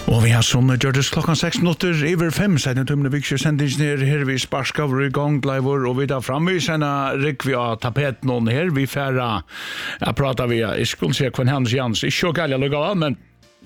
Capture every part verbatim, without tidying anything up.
Og vi har som gjør det klokken seks minutter over fem, siden tømmende vikskjør sendingen her, her vi sparsker over i gang, Leivor, og vi tar frem vi sender Rik vi har tapet noen her, vi færre, jeg prater vi, jeg skulle si hva hans Jans, ikke så galt jeg lukker av, men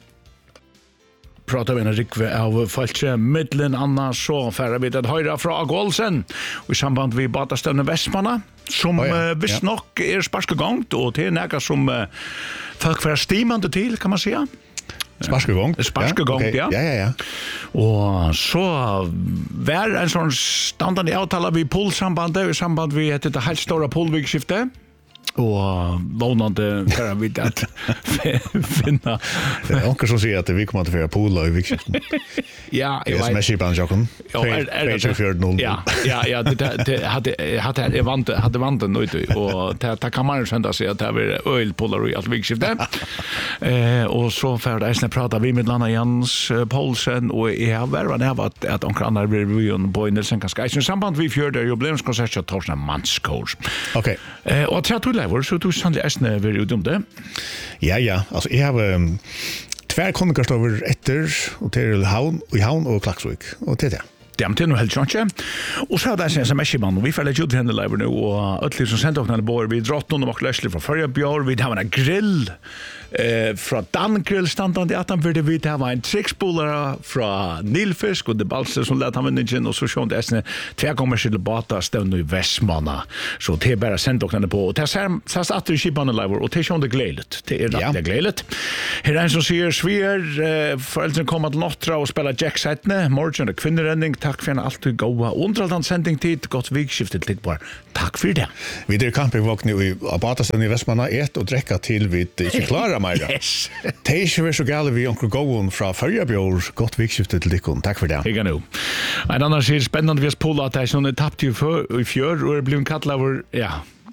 pratar vi en Rikve av Falche Midlen Anna så færre vi det høyre fra Agolsen og i samband vi Batastøvne Vestmanna som oh, ja. uh, visst ja. nok er sparskegångt og til nægget som uh, folk får stimande til, kan man säga. Sparskegångt? Sparskegångt, ja. Okay. ja. Ja, ja, ja. Og så var en sånn standande avtale vi poolsambandet i samband vi etter det helt store poolvikskiftet. Og vånande kan vi att finna. Det är också så säga att vi kommer att föra pool i vikskiften. Ja, jag vet. Det är smäschig på Jakob. Ja, ja, ja, ja, det det hade hade vant hade vant nu och det det kan man sända sig att det är öl polar i allt vikskifte. Eh och så för det är prata vi med Lana Jans Paulsen och jag har varit där att att de kan bli vi on på Nelson Cascais i samband vi för det jubileumskonsert att Torsna Manskos. Okej. Eh och jag tror det så du sannlig äsne ver ut om det. Ja, ja, alltså jag har um, tvär konungarstover etter och till Havn och i Havn och Klaksvik och till det. Det är nog helt trångt. Och så har det en sms-man och vi får lägga ut henne live nu och ötlig som sände åknade bor vi drar någon och läslig från förra björ vi har en grill eh från Dan grill standande att han ville vi ha en trickspolar från Nilfisk och det balser som lät han vinna in och så sjön det är två kommersiella båtar stående i Västmanna så det är bara sända åknade på och det är så att det skipan live och det sjön det glädligt det är rätt glädligt. Här är en som säger Sver föräldrarna kommer att lottra och spela jacksetne morgon och kvinnerenning. Tack för en alltid goda underhållande sändning tid. Gott vikskifte till bara. Tack för det. Vi är campingvåkna i Batastøvne i Vestmanna ett och dräcka till vi inte klarar mig. Yes. Det är inte så gale vi onkel gåen från förra björ. Gott vikskifte till dikon. Tack för det. Jag kan nu. En annan ser spännande vi har spolat att det är sån tappt ju för i fjör och det blev en kattla över ja.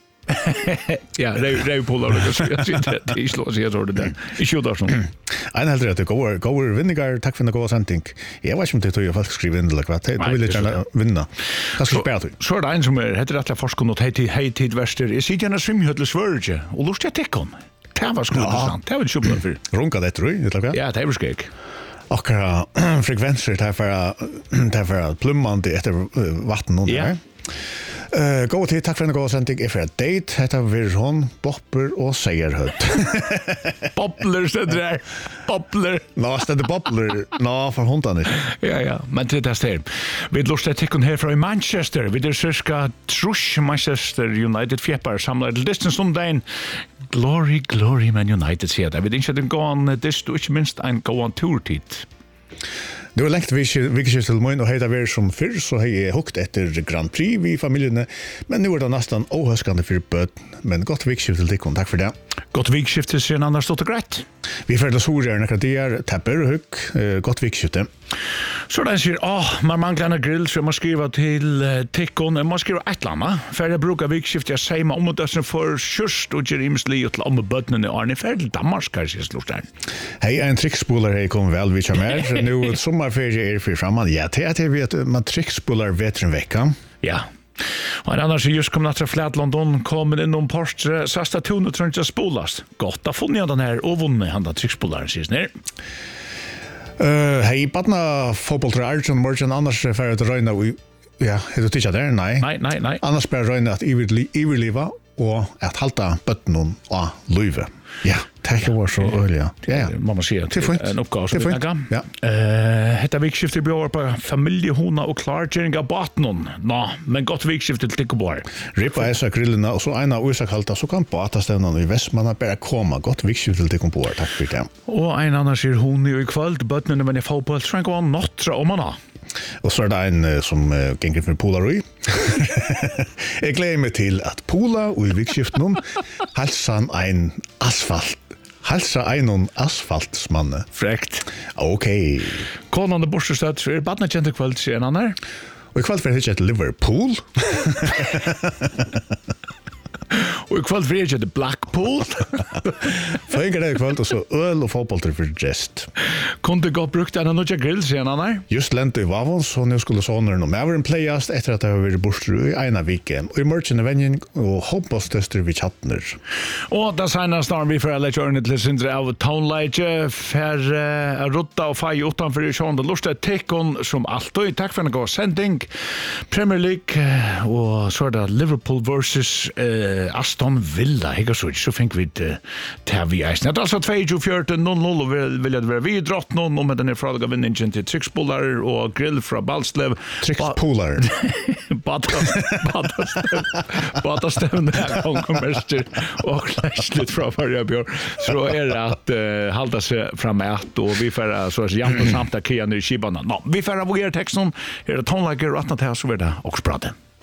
Ja, Ray Polar det är slår sig så det. I should also. En heldur at det går går vinningar tack för den goda sändning. Jag vet inte hur jag faktiskt skriver in det kvart. Det vill jag gärna vinna. Vad ska spela till? Så är det en som är heter rättla forskon och hej hej tid värster. Är sig gärna svimhödle svörge och lust jag täcka om. Det var skulle sant. Det vill ju bli för. Runka det tror jag, det Ja, det är skek. Akkurat frekvenser där för där för plummande efter vatten och där. Uh, gå til, takk for en god sending. Jeg får et date, heter Virhånd, Bopper og Seierhødd. Boppler, stedet der. Boppler. Nå, stedet Boppler. Nå, for hundene. Ja, ja, men til det her. Vi lurer tikkene her fra Manchester. Vi er cirka trusk Manchester United fjeppar samlet til distance om dagen. Glory, glory, man United, sier det. Vi er ikke en gående dist, og ikke minst en gående turtid. Det var lengt vikskiftet til min, og hei det vært som før, så hei jeg hukt etter Grand Prix vi familiene, men nå er det nesten åhøskende for bøt, men godt vikskiftet til dikon, takk for det. Godt vikskiftet, sier Anders stått og greit. Vi får det sår gjerne, det er tepper og hukk, godt vikskiftet. Så den sier, åh, man mangler en grill, så jeg må skrive til uh, tikkon, jeg må skrive et eller annet, for jeg bruker vikskiftet, jeg sier meg om det som får kjørst og gjør imenslig til om bøtene i Arne, for til Danmark, kanskje jeg slår der. Hei, en trickspoler hei kom vel, vi kommer her, nå sommerferie er for framan, ja, det er til vi at man trickspoler vet en vekka. Ja. Og en annan som just kom natt fra Flat-London kom inn om Porsche, sasta tunet tror ikke spolast. Godt, da funnet jeg den her og vunnet han da trickspolaren, sier snir. Uh, hei, badna fotballtre Arjun Morgan, annars er ferdig til røyna og ja, er du tidsa der? Nei. Nei, nei, nei. Annars ber røyna at iverliva og at halta bøtten og løyve. Ja, det var så øyelig, ja. Ja, ja. Man må si at det er en oppgave som vi snakker. Ja. Uh, Hetta vikskiftet blir over på familiehona og klargjøring av baten. Nå, men godt vikskiftet til tikkebår. Rippa er så grillene, og så en av Usakalta, så kan batastevnene i Vestmanna bare komme. Godt vikskiftet til tikkebår, takk for det. Og en annen sier hun i kveld, bøtene men i fotball, så kan gå an nåttra om henne. Og så er det en uh, som uh, ganger for Polarøy. Jeg gleder meg til at Pola og i vikskiften halsan en asfalt. Halsa einon asfaltsmanne. Frekt. Ok. Konan er borstestøtt, så er badna kjent i kveld, sier han her. Og i kveld får jeg ikke et Liverpool. Och i kväll för det Blackpool. Föngar det i kväll och så öl och fotboll till för gest. Kunde gå brukt den nya grill sen när. Just lente i Vavon så nu skulle sonen och Maverick playast efter att det har varit borta i ena veckan. Och i merchen eventen och hoppas tester vi chattner. Och där senaste har vi för alla journey till Sindre av Townlight för uh, Rutta och Faj utanför i sjön. Det lustar tekon som alltid. Tack för en god sändning. Premier League och så är det Liverpool versus uh, Aston Villa. Hega så så fick vi det där vi är. Det är alltså två fjorton noll noll och vill vill det vara vi drott någon om den är fråga vinningen till Trixbollar och grill från Balslev. Trixbollar. Bata bata bata stämmer där kommer och läsligt från förra björ. Så är det att uh, hålla sig framåt och vi får så jämnt och samt att kea ner i Kibana. No, vi får av er texten. Är det tonlager och att det här så är det också prata.